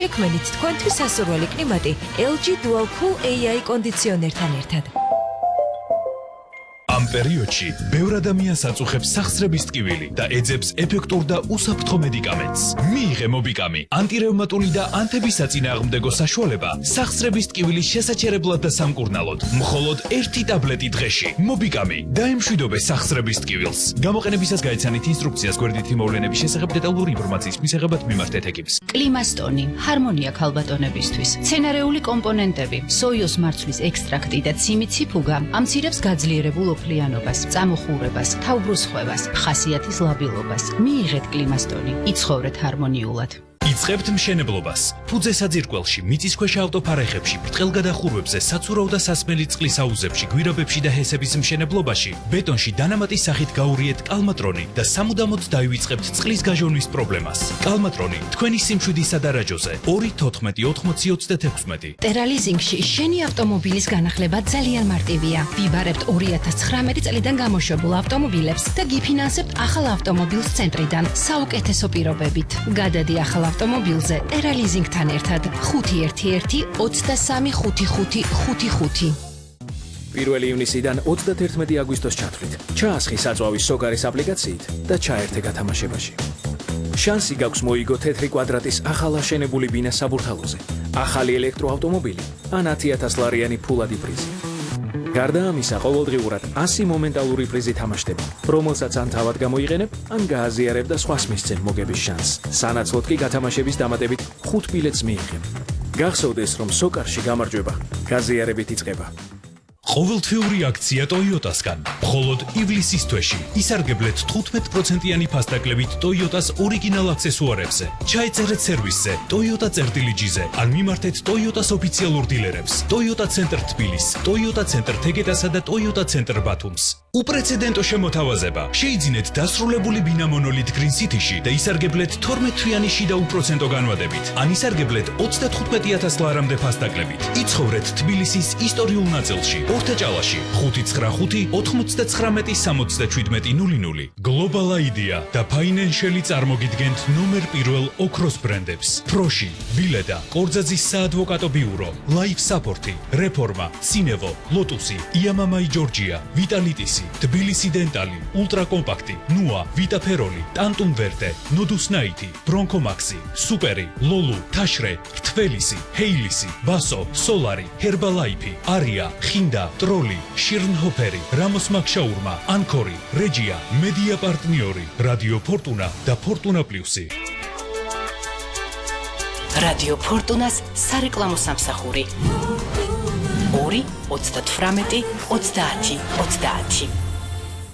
შექმნით თქვენთვის სასურველი კლიმატი LG Dual Cool AI კონდიციონერთან ერთად. ამ პერიოდში ბევრ ადამიანს აწუხებს სახსრების ტკივილი და ეძებს ეფექტურ და უსაფრთხო მედიკამენტს. მიიღე მობიკამი, ანტირევმატული და ანთების საწინააღმდეგო საშუალება სახსრების ტკივილის შესაჩერებლად და სამკურნალოდ. მხოლოდ 1 ტაბლეტი დღეში. მობიკამი დაემშვიდობე სახსრების ტკივილს. გამოყენებისას გაიცანით ინსტრუქციას გვერდითი მოვლენების შესახებ დეტალური ინფორმაციის მისაღებად მიმართეთ ეკიპს. კლიმასტონი, ჰარმონია ქალბატონებისთვის. მცენარეული კომპონენტები, სოიოს მარცვლის ექსტრაქტი და ციმიციფუგა ამცირებს გაძლიერებულ ოფლიანობას, წამოხურებას, თავბრუსხვევას, ხასიათის ლაბილობას. მიიღეთ კლიმასტონი, იცხოვრეთ ჰარმონიულად. იწყებთ მშენებლობას. ფუძე საძირკველში, მიწისქვეშა ავტოფარეხებში, ბრტყელგადახურვებზე, საცურავ და სასმელი წყლის აუზებში, გვირაბებში და ჰესების მშენებლობაში, ბეტონში დანამატის სახით გაურიეთ კალმატრონი და სამუდამოდ დაივიწყებთ წყლის გაჟონვის პრობლემას. კალმატრონი თქვენი სიმშვიდისა და რაჯოზე 2-14-80-36. ტერალიზინგში შენი ავტომობილის განახლება ძალიან მარტივია. ვიბარებთ 2019 წლიდან გამოშვებულ ავტომობილებს და გიფინანსებთ ახალ ავტომობილს ცენტრიდან საუკეთესო პირობებით. გადადი ახალ ავტომობილზე ტერალიზინგთან ერთად 511-23-5555. 1 ივნისიდან 31 აგვისტოს ჩათვლით. ჩაასხი საწვავის სოგარის აპლიკაციით და ჩაერთე გათამაშებაში. შანსი გაქვს მოიგო თეთრი კვადრატის ახალ აშენებული ბინა საბურთალოზე, ახალი ელექტროავტომობილი ან 10,000 ლარიანი ფულადი პრიზი. გარდა ამისა, ყოველდღიურად 100 მომენტალური პრიზი თამაშდება, რომელსაც ან თავად გამოიყენებ, ან გააზიარებ და სხვას მისცემ მოგების შანსს. სანაცვლოდ კი გათამაშების დამატებით 5 ბილეთს მიიღებ. გახსოვდეს, რომ სოკარში გამარჯვება გაზიარებით იწყება. ყოველთვიური აქცია Toyota-სგან. მხოლოდ ივლისის თვეში ისარგებლეთ 15%-იანი ფასდაკლებით Toyota-s ორიგინალ აქსესუარებზე. ჩაეწერეთ სერვისზე Toyota.gz-ზე ან მიმართეთ Toyota-s ოფიციალურ დილერებს. Toyota Center თბილის, Toyota Center თეგეტასა და Toyota Center ბათუმს. უპრეცედენტო შემოთავაზება. შეიძინეთ დასრულებული ბინა მონოლით Green City-ში და ისარგებლეთ 12-თვიანი შიდა უპროცენტო განვადებით. ან ისარგებლეთ 35,000 ლარამდე ფასდაკლებით. იცხოვრეთ თბილისის ისტორიულ ნაწილში. ორთაჭალაში 595-99-67-00. Global Idea და Financial-ი წარმოგიდგენთ ნომერ 1 ოქროს ბრენდებს. Proshi, Bileda, კორძაძის საადვოკატო ბიურო, Life Support-ი, Reforma, Cinevo, Lotus-ი, Iamamai Georgia, Vitalitis-ი, Tbilisi Dentali, Ultra Compact-ი, Nua, Vita Feroli, Tantum Verde, Nodus Night-ი, Bronco Maxi, Superi, Lolu, Tashre, Rtvelisi, Heilisi, Baso, Solari, Herbalife-ი, Aria, Xinda, Troli, Shirnhoferi, Ramos Makshaurma, Ankori, Regia, Media Partniori, Radio Fortuna და Fortuna Plus-ი. Radio Fortuna-ს სარეკლამო სამსახური 2 38 30 30.